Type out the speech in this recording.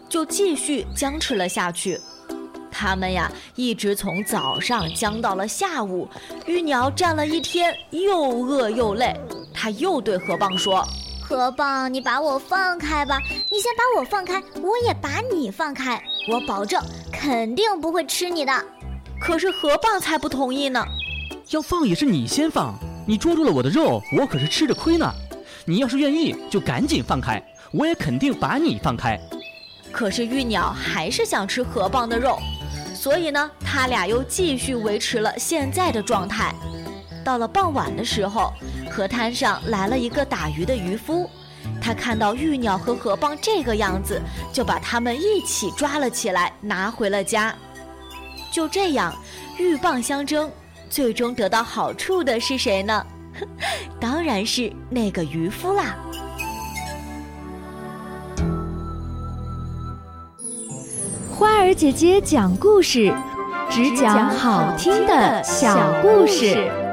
就继续僵持了下去。他们呀，一直从早上僵到了下午。玉鸟站了一天，又饿又累，他又对河蚌说： 河蚌，你把我放开吧，你先把我放开，我也把你放开，我保证肯定不会吃你的。 可是河蚌才不同意呢。 要放也是你先放，你捉住了我的肉，我可是吃着亏呢。你要是愿意就赶紧放开，我也肯定把你放开。 可是玉鸟还是想吃河蚌的肉，所以呢，他俩又继续维持了现在的状态。到了傍晚的时候，河滩上来了一个打鱼的渔夫，他看到玉鸟和河蚌这个样子，就把他们一起抓了起来，拿回了家。就这样，鹬蚌相争，最终得到好处的是谁呢？当然是那个渔夫啦。 花儿姐姐讲故事，只讲好听的小故事。